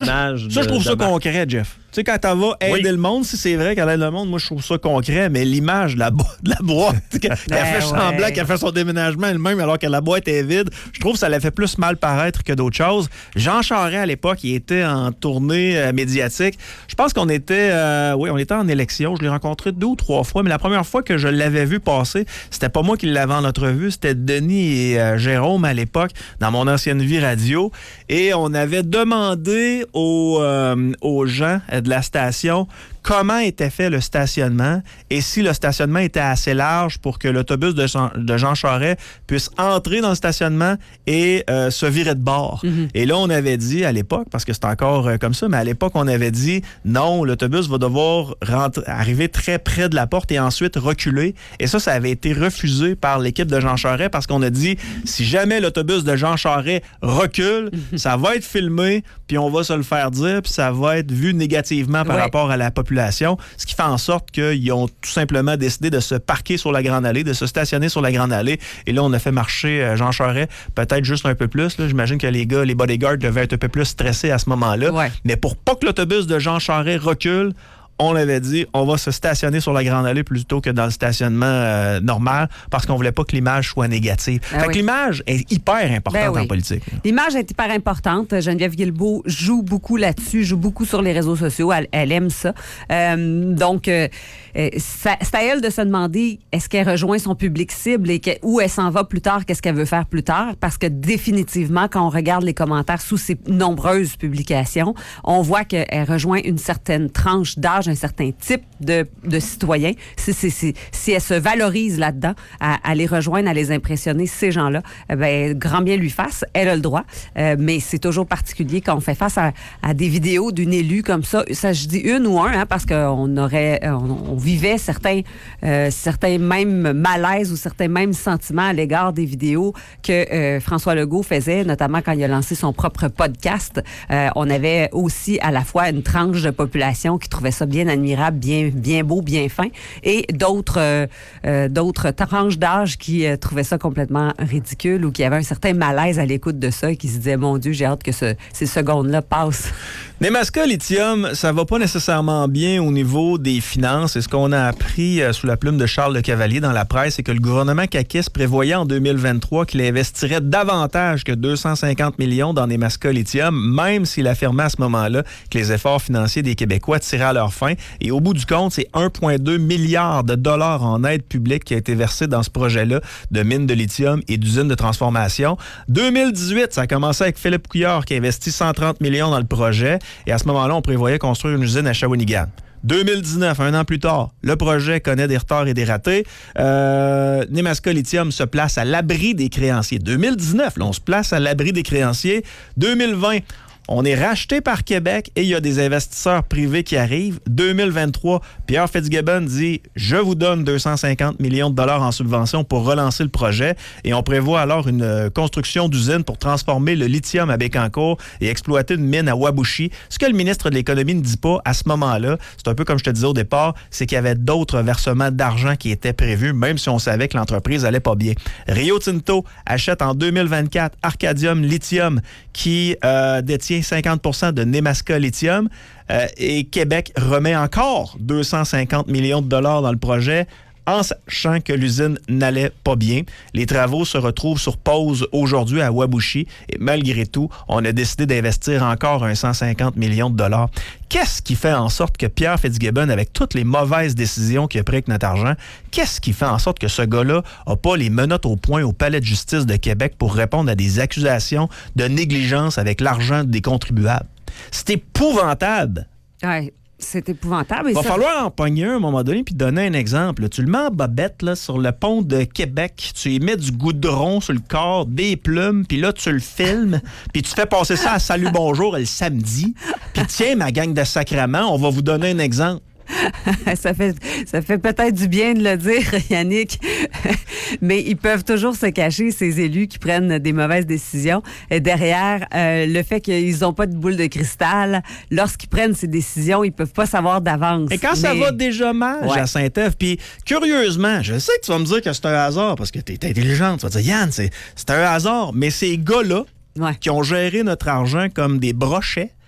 l'image. Ça, je trouve ça concret, Jeff. Tu sais, quand t'en vas aider le monde, si c'est vrai qu'elle aide le monde, moi, je trouve ça concret, mais l'image de la boîte, elle fait semblant qu'elle fait son déménagement elle-même alors que la boîte est vide, je trouve que ça la fait plus mal paraître que d'autres choses. Jean Charest, à l'époque, il était en tournée médiatique. Je pense qu'on était, on était en élection. Je l'ai rencontré 2 ou 3 fois, mais la première fois que je l'avais vu passer, c'était pas moi qui l'avais en entrevue, c'était Denis et Jérôme à l'époque, dans mon ancienne vie radio. Et on avait demandé aux gens de la station comment était fait le stationnement et si le stationnement était assez large pour que l'autobus de Jean Charest puisse entrer dans le stationnement et se virer de bord. Et là, on avait dit à l'époque, parce que c'est encore comme ça, mais à l'époque, on avait dit non, l'autobus va devoir arriver très près de la porte et ensuite reculer. Et ça avait été refusé par l'équipe de Jean Charest parce qu'on a dit, si jamais l'autobus de Jean Charest recule, ça va être filmé, puis on va se le faire dire, puis ça va être vu négativement par rapport à la population, ce qui fait en sorte qu'ils ont tout simplement décidé de se parquer sur la Grande Allée, de se stationner sur la Grande Allée. Et là, on a fait marcher Jean Charest peut-être juste un peu plus. Là. J'imagine que les bodyguards devaient être un peu plus stressés à ce moment-là. Ouais. Mais pour pas que l'autobus de Jean Charest recule, on l'avait dit, on va se stationner sur la Grande Allée plutôt que dans le stationnement normal parce qu'on voulait pas que l'image soit négative. Fait que l'image est hyper importante en politique. L'image est hyper importante. Geneviève Guilbeault joue beaucoup là-dessus, joue beaucoup sur les réseaux sociaux. Elle aime ça. Donc, c'est à elle de se demander est-ce qu'elle rejoint son public cible et où elle s'en va plus tard, qu'est-ce qu'elle veut faire plus tard. Parce que définitivement, quand on regarde les commentaires sous ses nombreuses publications, on voit qu'elle rejoint une certaine tranche d'âge, un certain type de citoyens. Si elle se valorise là-dedans, à les rejoindre, à les impressionner, ces gens-là, grand bien lui fasse. Elle a le droit. Mais c'est toujours particulier quand on fait face à des vidéos d'une élue comme ça. Ça, je dis une ou un, parce qu'on vivait certains mêmes malaises ou certains mêmes sentiments à l'égard des vidéos que François Legault faisait, notamment quand il a lancé son propre podcast. On avait aussi à la fois une tranche de population qui trouvait ça bien admirable, bien beau, bien fin, et d'autres tranches d'âge qui trouvaient ça complètement ridicule ou qui avaient un certain malaise à l'écoute de ça et qui se disaient, mon Dieu, j'ai hâte que ces secondes-là passent. Nemaska Lithium, ça va pas nécessairement bien au niveau des finances. Et ce qu'on a appris sous la plume de Charles Le Cavalier dans la presse, c'est que le gouvernement caquiste prévoyait en 2023 qu'il investirait davantage que 250 millions dans Nemaska Lithium, même s'il affirmait à ce moment-là que les efforts financiers des Québécois tiraient à leur fin. Et au bout du compte, c'est 1,2 milliard de dollars en aide publique qui a été versé dans ce projet-là de mine de lithium et d'usine de transformation. 2018, ça a commencé avec Philippe Couillard qui a investi 130 millions dans le projet. Et à ce moment-là, on prévoyait construire une usine à Shawinigan. 2019, un an plus tard, le projet connaît des retards et des ratés. Nemaska Lithium se place à l'abri des créanciers. 2019, là, on se place à l'abri des créanciers. 2020, on est racheté par Québec et il y a des investisseurs privés qui arrivent. 2023, Pierre Fitzgibbon dit « Je vous donne 250 millions de dollars en subvention pour relancer le projet. » Et on prévoit alors une construction d'usine pour transformer le lithium à Bécancour et exploiter une mine à Wabushi. Ce que le ministre de l'Économie ne dit pas à ce moment-là, c'est un peu comme je te disais au départ, c'est qu'il y avait d'autres versements d'argent qui étaient prévus, même si on savait que l'entreprise allait pas bien. Rio Tinto achète en 2024 Arcadium Lithium qui détient 50% de Nemaska Lithium et Québec remet encore 250 millions de dollars dans le projet en sachant que l'usine n'allait pas bien. Les travaux se retrouvent sur pause aujourd'hui à Wabushi et malgré tout, on a décidé d'investir encore un 150 millions de dollars. Qu'est-ce qui fait en sorte que Pierre Fitzgibbon, avec toutes les mauvaises décisions qu'il a prises avec notre argent, qu'est-ce qui fait en sorte que ce gars-là n'a pas les menottes au poing au palais de justice de Québec pour répondre à des accusations de négligence avec l'argent des contribuables? C'est épouvantable. Ouais. C'est épouvantable. Il va falloir en pogner un à un moment donné puis donner un exemple. Tu le mets en bobette là, sur le pont de Québec, tu y mets du goudron sur le corps, des plumes, puis là, tu le filmes, puis tu fais passer ça à Salut Bonjour le samedi. Puis tiens, ma gang de sacrements, on va vous donner un exemple. Ça fait peut-être du bien de le dire, Yannick, mais ils peuvent toujours se cacher, ces élus qui prennent des mauvaises décisions, derrière le fait qu'ils n'ont pas de boule de cristal. Lorsqu'ils prennent ces décisions, ils peuvent pas savoir d'avance. Et quand ça va déjà mal à Saint-Ève, puis curieusement, je sais que tu vas me dire que c'est un hasard, parce que tu es intelligente, tu vas dire, Yann, c'est un hasard, mais ces gars-là qui ont géré notre argent comme des brochets,